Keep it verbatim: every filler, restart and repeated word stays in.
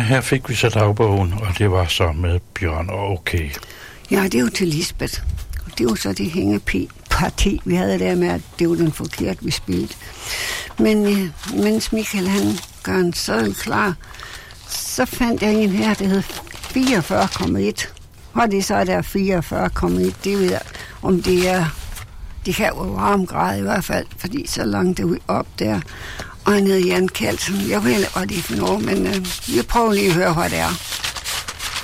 her fik vi så dagbogen, og det var så med Bjørn og okay. Ja, det er jo til Lisbeth. Og det var så det hængeparti, vi havde der med, at det var den forkerte, vi spillede. Men øh, mens Michael, han gør en sådan klar, så fandt jeg en her, der hed fireogfyrre komma et. Og det så er der fireogfyrre komma et, det ved jeg, om det er, det kan jo varmegrad i hvert fald, fordi så langt det op der. Og han hed Jan Kjeldsen. Jeg ved ikke, hvad det er for noget, men øh, jeg prøver lige at høre, hvad det er.